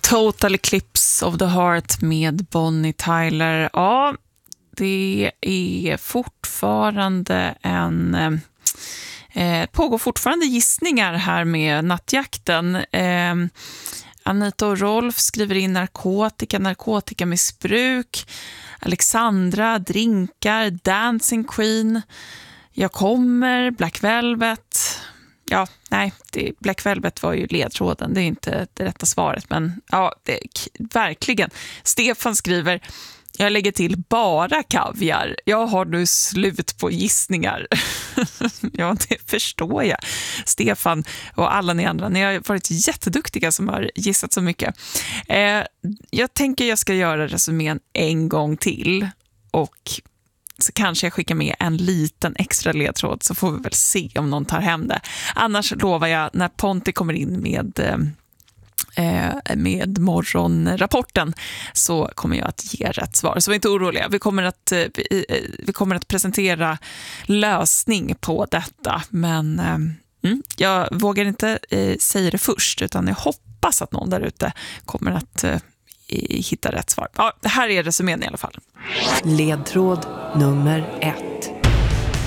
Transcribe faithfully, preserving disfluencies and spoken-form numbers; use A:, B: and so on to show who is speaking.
A: Total Eclipse of the Heart med Bonnie Tyler. Ja, det är fortfarande en... Eh, pågår fortfarande gissningar här med nattjakten. Eh, Anita och Rolf skriver in narkotika, narkotikamissbruk. Alexandra, drinkar, Dancing Queen. Jag kommer, Black Velvet. Ja, nej, det, Black Velvet var ju ledtråden. Det är inte det rätta svaret, men ja, det, verkligen. Stefan skriver: jag lägger till bara kaviar. Jag har nu slut på gissningar. Ja, det förstår jag. Stefan och alla ni andra, ni har varit jätteduktiga som har gissat så mycket. Eh, jag tänker jag ska göra resumén en gång till. Och så kanske jag skickar med en liten extra ledtråd, så får vi väl se om någon tar hem det. Annars lovar jag, när Ponti kommer in med... Eh, med morgonrapporten, så kommer jag att ge rätt svar. Så var inte oroliga. Vi kommer att, vi kommer att presentera lösning på detta. Men mm, jag vågar inte säga det först, utan jag hoppas att någon där ute kommer att hitta rätt svar. Ja, det här är resumén i alla fall.
B: Ledtråd nummer ett.